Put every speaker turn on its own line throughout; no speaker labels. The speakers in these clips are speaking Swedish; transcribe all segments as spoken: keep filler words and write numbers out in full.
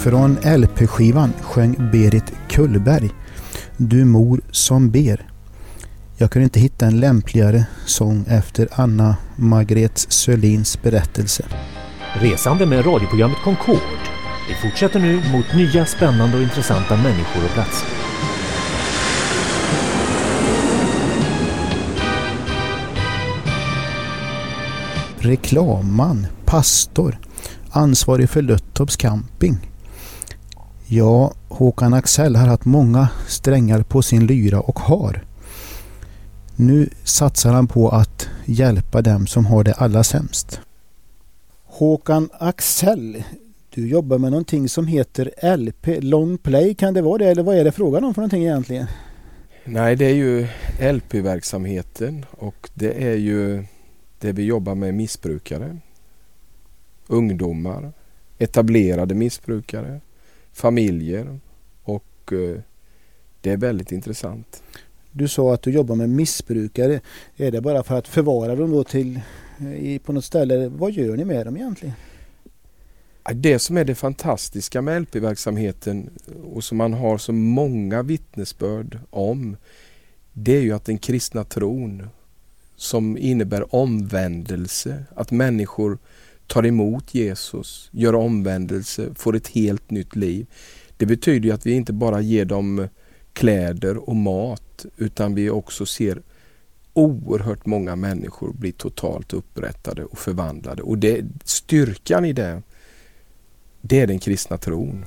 Från L P-skivan sjöng Berit Kullberg Du mor som ber. Jag kunde inte hitta en lämpligare sång efter Anna Margret Sörlins berättelse.
Resande med radioprogrammet Concord. Vi fortsätter nu mot nya spännande och intressanta människor och platser.
Reklamman, pastor, ansvarig för Löttorps camping. Ja, Håkan Axel har haft många strängar på sin lyra och har. Nu satsar han på att hjälpa dem som har det allra sämst. Håkan Axel, du jobbar med någonting som heter L P, Long Play, kan det vara det? Eller vad är det frågan om för någonting egentligen?
Nej, det är ju L P-verksamheten och det är ju det vi jobbar med missbrukare, ungdomar, etablerade missbrukare, familjer och eh, det är väldigt intressant.
Du sa att du jobbar med missbrukare. Är det bara för att förvara dem då till i, på något ställe? Vad gör ni med dem egentligen?
Det som är det fantastiska med L P-verksamheten och som man har så många vittnesbörd om, det är ju att den kristna tron som innebär omvändelse, att människor tar emot Jesus, gör omvändelse, får ett helt nytt liv. Det betyder ju att vi inte bara ger dem kläder och mat, utan vi också ser oerhört många människor bli totalt upprättade och förvandlade. Och det, styrkan i det, det är den kristna tron.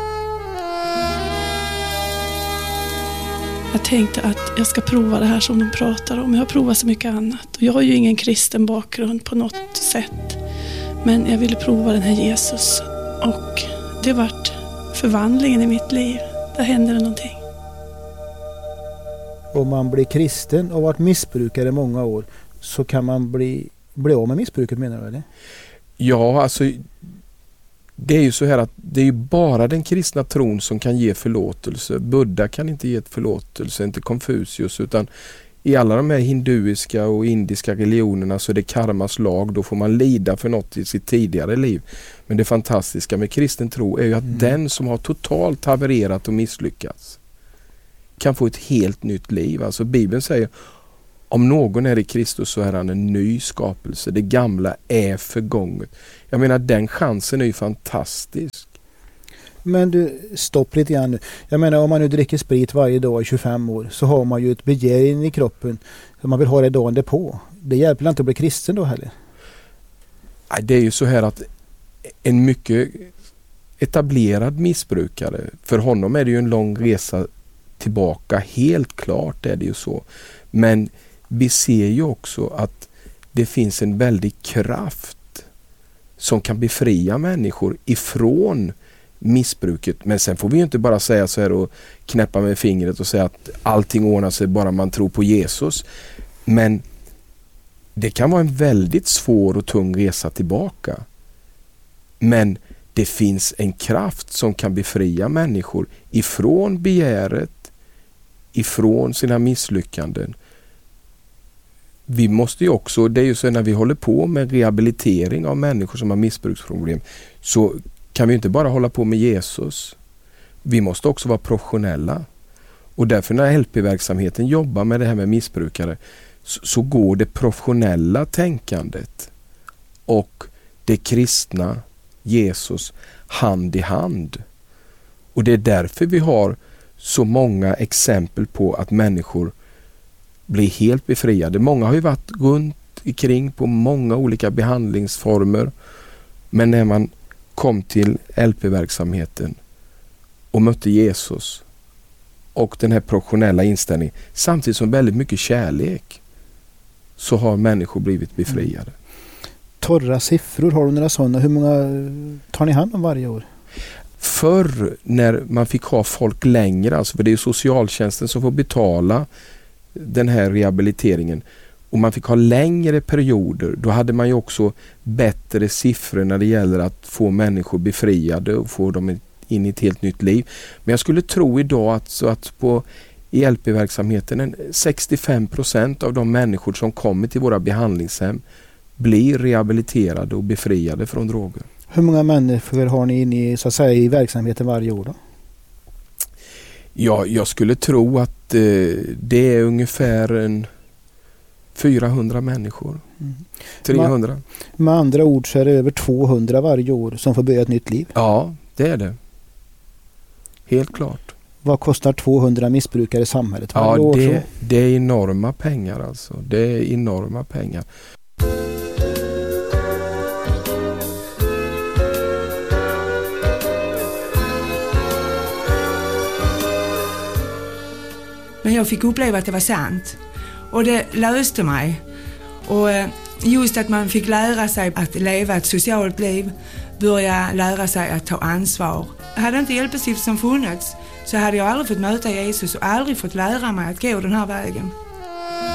Jag tänkte att jag ska prova det här som de pratar om. Jag har provat så mycket annat. Och jag har ju ingen kristen bakgrund på något sätt. Men jag ville prova den här Jesus. Och det vart förvandlingen i mitt liv. Där hände det någonting.
Om man blir kristen och varit missbrukare i många år så kan man bli, bli av med missbruket, menar du eller?
Ja, alltså det är ju så här att det är ju bara den kristna tron som kan ge förlåtelse. Buddha kan inte ge ett förlåtelse, inte Konfucius, utan i alla de här hinduiska och indiska religionerna så är det karmas lag. Då får man lida för något i sitt tidigare liv. Men det fantastiska med kristen tro är ju att mm. den som har totalt havererat och misslyckats kan få ett helt nytt liv. Alltså Bibeln säger, om någon är i Kristus så är han en ny skapelse. Det gamla är förgånget. Jag menar, den chansen är ju fantastisk.
Men du, stopp lite grann nu. Jag menar, om man nu dricker sprit varje dag i tjugofem år så har man ju ett begär in i kroppen som man vill ha det dagen därpå. Det hjälper inte att bli kristen då heller.
Det är ju så här att en mycket etablerad missbrukare, för honom är det ju en lång resa tillbaka, helt klart är det ju så. Men vi ser ju också att det finns en väldig kraft som kan befria människor ifrån missbruket. Men sen får vi ju inte bara säga så här och knäppa med fingret och säga att allting ordnar sig bara man tror på Jesus. Men det kan vara en väldigt svår och tung resa tillbaka. Men det finns en kraft som kan befria människor ifrån begäret, ifrån sina misslyckanden. Vi måste ju också, det är ju så när vi håller på med rehabilitering av människor som har missbruksproblem, så kan vi inte bara hålla på med Jesus. Vi måste också vara professionella. Och därför när L P-verksamheten jobbar med det här med missbrukare så, så går det professionella tänkandet och det kristna Jesus hand i hand. Och det är därför vi har så många exempel på att människor blir helt befriade. Många har ju varit runt omkring på många olika behandlingsformer, men när man kom till L P-verksamheten och mötte Jesus och den här professionella inställningen samtidigt som väldigt mycket kärlek, så har människor blivit befriade. Mm.
Torra siffror, har du några sådana? Hur många tar ni hand om varje år?
Förr när man fick ha folk längre, alltså för det är ju socialtjänsten som får betala den här rehabiliteringen, och man fick ha längre perioder, då hade man ju också bättre siffror när det gäller att få människor befriade och få dem in i ett helt nytt liv. Men jag skulle tro idag att, så att på i L P-verksamheten sextiofem procent av de människor som kommer till våra behandlingshem blir rehabiliterade och befriade från droger.
Hur många människor har ni inne i, så att säga, i verksamheten varje år då?
Ja, jag skulle tro att eh, det är ungefär en fyrahundra människor. Mm. trehundra.
Med, med andra ord så är det över tvåhundra varje år som får börja ett nytt liv.
Ja, det är det. Helt klart.
Vad kostar tvåhundra missbrukare i samhället varje
ja,
år?
Det, det är enorma pengar alltså. Det är enorma pengar.
Men jag fick uppleva att det var sant. Och det löste mig. Och just att man fick lära sig att leva ett socialt liv, börja lära sig att ta ansvar. Hade inte hjälpestiftelsen funnits så hade jag aldrig fått möta Jesus och aldrig fått lära mig att gå den här vägen.